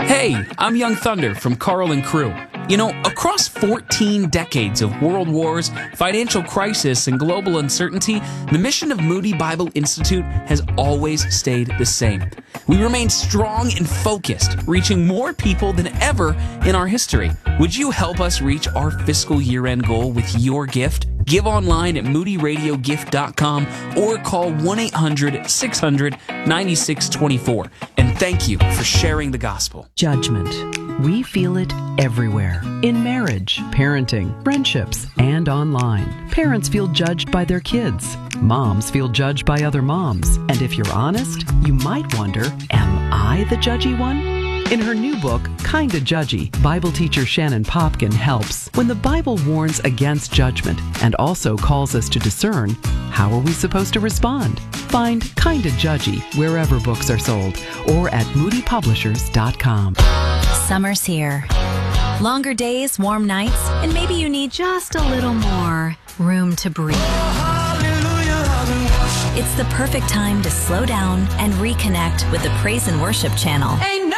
Hey, I'm Young Thunder from Carl and Crew. You know, across 14 decades of world wars, financial crisis, and global uncertainty, the mission of Moody Bible Institute has always stayed the same. We remain strong and focused, reaching more people than ever in our history. Would you help us reach our fiscal year-end goal with your gift? Give online at moodyradiogift.com or call 1-800-600-9624. And thank you for sharing the gospel. Judgment. We feel it everywhere. In marriage, parenting, friendships, and online. Parents feel judged by their kids. Moms feel judged by other moms. And if you're honest, you might wonder, am I the judgy one? In her new book, Kinda Judgy, Bible teacher Shannon Popkin helps. When the Bible warns against judgment and also calls us to discern, how are we supposed to respond? Find Kinda Judgy wherever books are sold or at moodypublishers.com. Summer's here. Longer days, warm nights, and maybe you need just a little more room to breathe. It's the perfect time to slow down and reconnect with the Praise and Worship channel.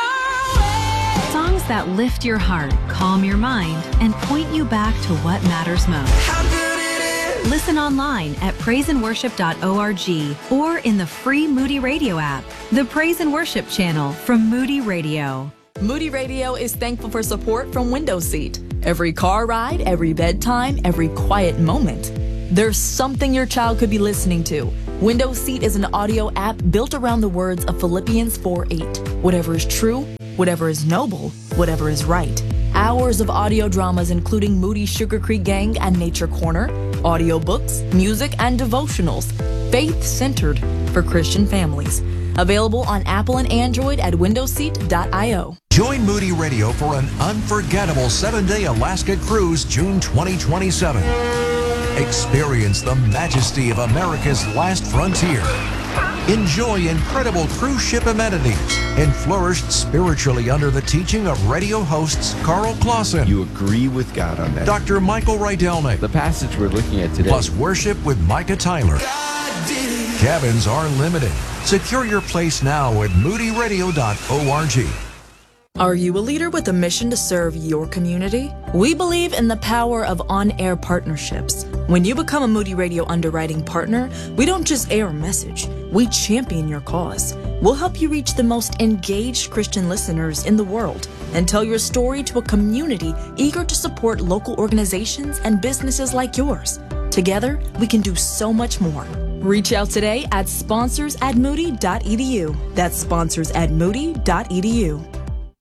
Songs that lift your heart, calm your mind, and point you back to what matters most. Listen online at praiseandworship.org or in the free Moody Radio app. The Praise and Worship channel from Moody Radio. Moody Radio is thankful for support from Window Seat. Every car ride, every bedtime, every quiet moment. There's something your child could be listening to. Window Seat is an audio app built around the words of Philippians 4:8. Whatever is true, whatever is noble, whatever is right. Hours of audio dramas including Moody Sugar Creek Gang and Nature Corner, audiobooks, music, and devotionals. Faith-centered for Christian families. Available on Apple and Android at windowseat.io. Join Moody Radio for an unforgettable 7-day Alaska cruise June 2027. Experience the majesty of America's last frontier. Enjoy incredible cruise ship amenities and flourish spiritually under the teaching of radio hosts Carl Clausen. You agree with God on that. Dr. Michael Rydelnik. The passage we're looking at today. Plus worship with Micah Tyler. Cabins are limited. Secure your place now at moodyradio.org. Are you a leader with a mission to serve your community? We believe in the power of on-air partnerships. When you become a Moody Radio underwriting partner, we don't just air a message, we champion your cause. We'll help you reach the most engaged Christian listeners in the world and tell your story to a community eager to support local organizations and businesses like yours. Together, we can do so much more. Reach out today at sponsors@moody.edu. That's sponsors@moody.edu.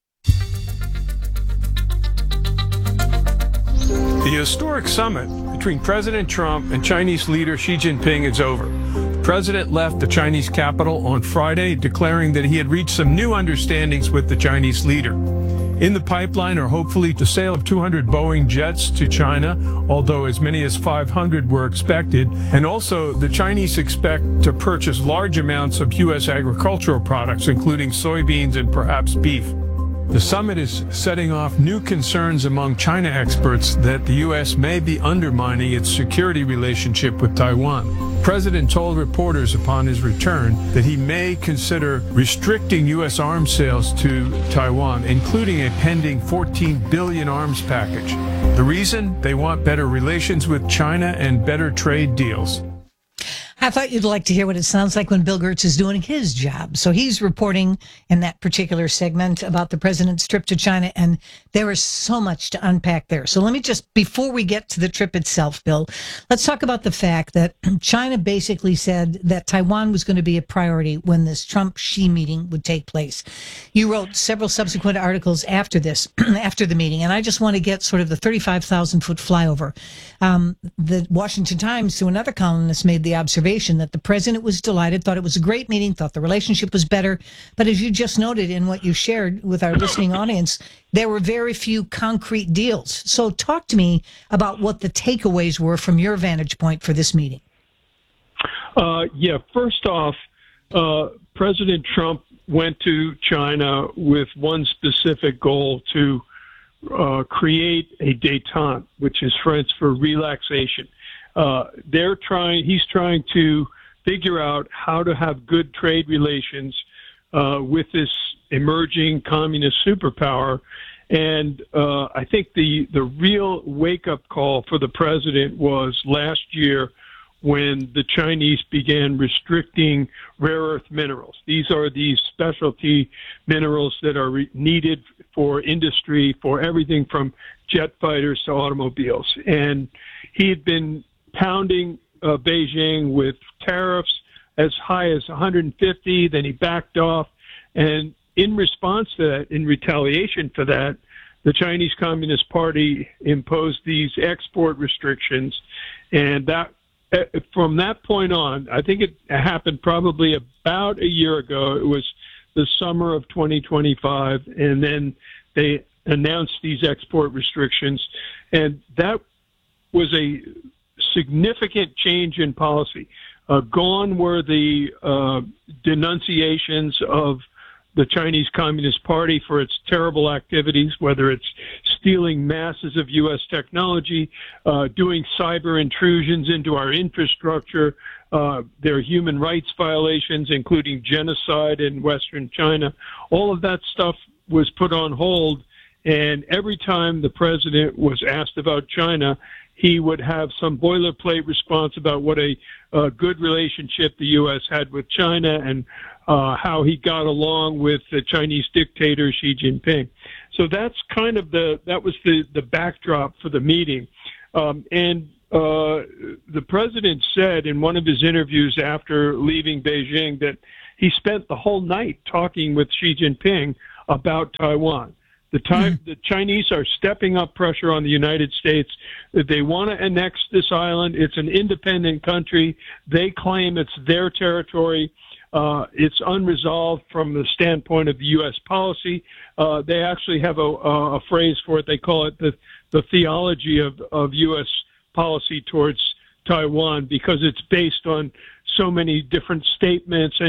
The historic summit between President Trump and Chinese leader Xi Jinping is over. The president left the Chinese capital on Friday, declaring that he had reached some new understandings with the Chinese leader. In the pipeline are hopefully the sale of 200 Boeing jets to China, although as many as 500 were expected. And also, the Chinese expect to purchase large amounts of U.S. agricultural products, including soybeans and perhaps beef. The summit is setting off new concerns among China experts that the U.S. may be undermining its security relationship with Taiwan. The president told reporters upon his return that he may consider restricting U.S. arms sales to Taiwan, including a pending $14 billion arms package. The reason? They want better relations with China and better trade deals. I thought you'd like to hear what it sounds like when Bill Gertz is doing his job. So he's reporting in that particular segment about the president's trip to China, and there is so much to unpack there. So let me just, before we get to the trip itself, Bill, let's talk about the fact that China basically said that Taiwan was going to be a priority when this Trump-Xi meeting would take place. You wrote several subsequent articles after this, after the meeting, and I just want to get sort of the 35,000-foot flyover. The Washington Times, through another columnist, made the observation that the president was delighted, thought it was a great meeting, thought the relationship was better. But as you just noted in what you shared with our listening audience, there were very few concrete deals. So talk to me about what the takeaways were from your vantage point for this meeting. First off, President Trump went to China with one specific goal to create a détente, which is French for relaxation. He's trying to figure out how to have good trade relations with this emerging communist superpower. And I think the real wake-up call for the president was last year when the Chinese began restricting rare earth minerals. These are these specialty minerals that are needed for industry, for everything from jet fighters to automobiles. And he had been pounding Beijing with tariffs as high as 150, then he backed off. And in response to that, in retaliation for that, the Chinese Communist Party imposed these export restrictions. And that, from that point on, I think it happened probably about a year ago. It was the summer of 2025, and then they announced these export restrictions. And that was a significant change in policy. Gone were the denunciations of the Chinese Communist Party for its terrible activities, whether it's stealing masses of U.S. technology, doing cyber intrusions into our infrastructure, their human rights violations, including genocide in Western China. All of that stuff was put on hold, and every time the president was asked about China, he would have some boilerplate response about what a good relationship the U.S. had with China and how he got along with the Chinese dictator Xi Jinping. So that's kind of that was the backdrop for the meeting. And the president said in one of his interviews after leaving Beijing that he spent the whole night talking with Xi Jinping about Taiwan. The Chinese are stepping up pressure on the United States. They want to annex this island. It's an independent country. They claim it's their territory. It's unresolved from the standpoint of the U.S. policy. They actually have a phrase for it. They call it the theology of U.S. policy towards Taiwan, because it's based on so many different statements